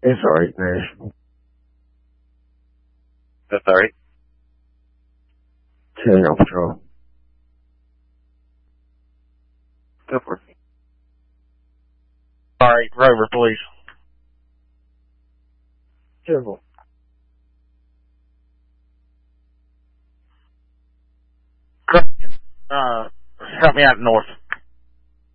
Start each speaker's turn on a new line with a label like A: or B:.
A: It's alright, man.
B: That's alright.
A: 10 on patrol.
B: Go for it. Alright, Rover, please.
A: Careful.
B: Help me out north.